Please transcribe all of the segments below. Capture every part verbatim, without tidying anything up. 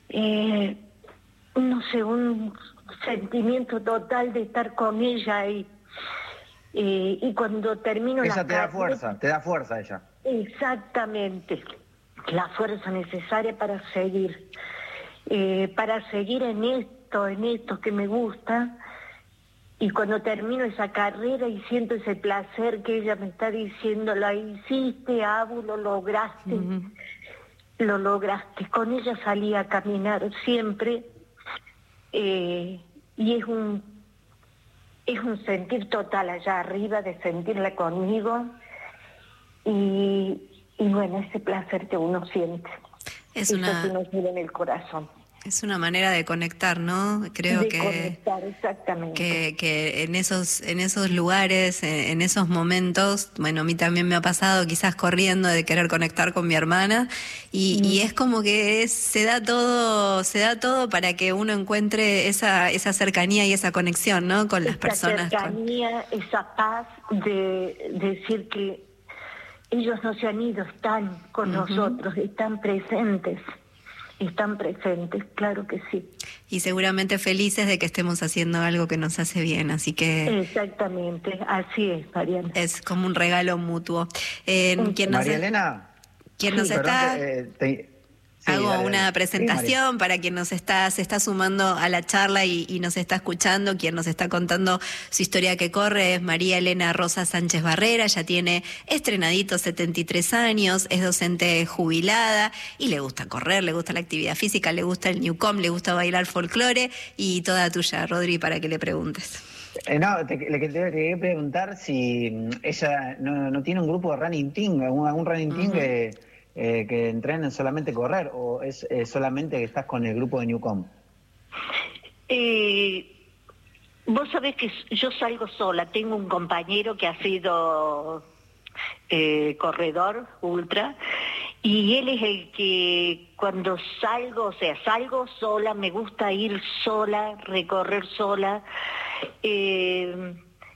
eh, no sé, un sentimiento total de estar con ella y, eh, y cuando termino Ella la te da carrera... fuerza, te da fuerza ella. Exactamente, la fuerza necesaria para seguir, eh, para seguir en esto, en esto que me gusta. Y cuando termino esa carrera y siento ese placer que ella me está diciendo, la hiciste, Abu, lo lograste, uh-huh. lo lograste. Con ella salí a caminar siempre, eh, y es un, es un sentir total allá arriba de sentirla conmigo, y, y bueno, ese placer que uno siente, es eso una... que uno tiene en el corazón. Es una manera de conectar, ¿no? Creo de que, conectar, exactamente. Que, que en esos, en esos lugares, en esos momentos, bueno, a mí también me ha pasado quizás corriendo de querer conectar con mi hermana y, mm. y es como que es, se da todo, se da todo para que uno encuentre esa, esa cercanía y esa conexión, ¿no? Con las esa personas. Esa cercanía, con... esa paz de, de decir que ellos no se han ido, están con uh-huh. nosotros, están presentes. Están presentes, claro que sí. Y seguramente felices de que estemos haciendo algo que nos hace bien, así que... Exactamente, así es, Mariana. Es como un regalo mutuo. Eh, ¿quién María nos Elena. ¿Quién sí, nos está...? Que, eh, te... Sí, Hago dale, una dale. presentación Sí, para quien nos está, se está sumando a la charla y, y nos está escuchando. Quien nos está contando su historia que corre es María Elena Rosa Sánchez Barrera. Ella tiene estrenadito setenta y tres años, es docente jubilada y le gusta correr, le gusta la actividad física, le gusta el Newcom, le gusta bailar folclore y toda tuya, Rodri, para que le preguntes. Eh, no, te, te, te quería preguntar si ella no, no tiene un grupo de running team, algún, algún running team uh-huh. que... Eh, que entrenen solamente correr, o es eh, solamente que estás con el grupo de Newcom? Eh, vos sabés que yo salgo sola, tengo un compañero que ha sido eh, corredor ultra, y él es el que cuando salgo, o sea, salgo sola, me gusta ir sola, recorrer sola, eh,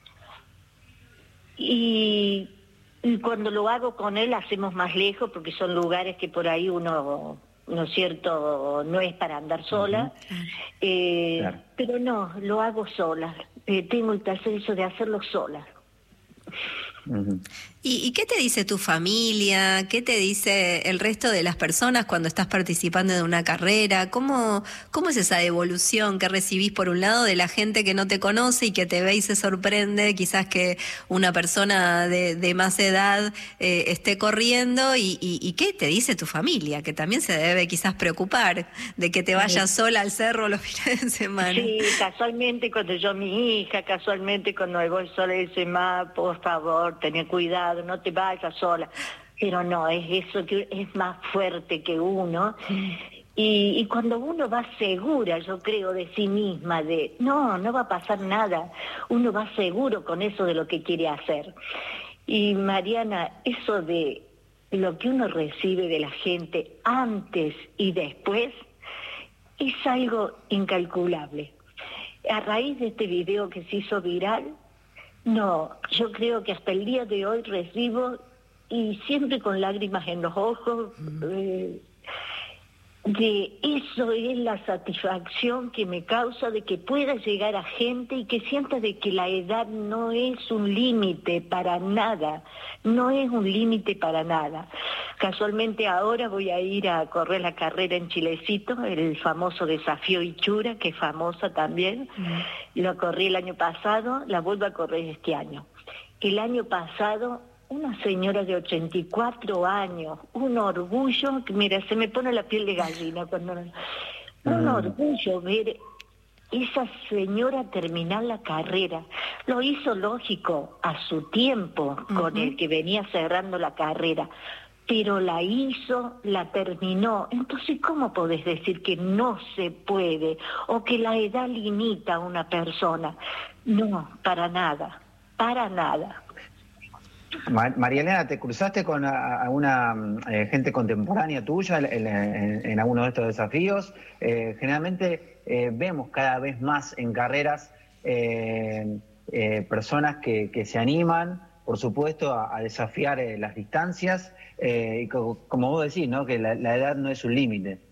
y... Y cuando lo hago con él hacemos más lejos porque son lugares que por ahí uno, ¿no es cierto?, no es para andar sola. Uh-huh. eh, claro. Pero no, lo hago sola. Eh, tengo el placer de hacerlo sola. Uh-huh. ¿Y, ¿Y qué te dice tu familia? ¿Qué te dice el resto de las personas cuando estás participando de una carrera? ¿Cómo, cómo es esa devolución que recibís por un lado de la gente que no te conoce y que te ve y se sorprende quizás que una persona de, de más edad eh, esté corriendo? Y, y, ¿Y qué te dice tu familia? Que también se debe quizás preocupar de que te vayas sí. sola al cerro los fines de semana. Sí, casualmente cuando yo, mi hija, casualmente cuando voy sola dice, ma, por favor, ten cuidado, no te vayas sola, pero no, es eso que es más fuerte que uno, y, y cuando uno va segura, yo creo, de sí misma, de no, no va a pasar nada, uno va seguro con eso de lo que quiere hacer. Y Mariana, eso de lo que uno recibe de la gente antes y después, es algo incalculable. A raíz de este video que se hizo viral, no, yo creo que hasta el día de hoy recibo, y siempre con lágrimas en los ojos, eh, de eso es la satisfacción que me causa de que pueda llegar a gente y que sienta de que la edad no es un límite para nada, no es un límite para nada. Casualmente ahora voy a ir a correr la carrera en Chilecito, el famoso desafío Ichura, que es famosa también. Mm. Lo corrí el año pasado, la vuelvo a correr este año. El año pasado, una señora de ochenta y cuatro años, un orgullo, que mira, se me pone la piel de gallina cuando... Mm. Un orgullo ver esa señora terminar la carrera. Lo hizo lógico a su tiempo, uh-huh. con el que venía cerrando la carrera, pero la hizo, la terminó. Entonces, ¿cómo podés decir que no se puede o que la edad limita a una persona? No, para nada, para nada. María Elena, ¿te cruzaste con alguna eh, gente contemporánea tuya en, en, en alguno de estos desafíos? Eh, generalmente eh, vemos cada vez más en carreras eh, eh, personas que, que se animan, por supuesto, a, a desafiar eh, las distancias, eh, y como, como vos decís, ¿no?, que la, la edad no es un límite.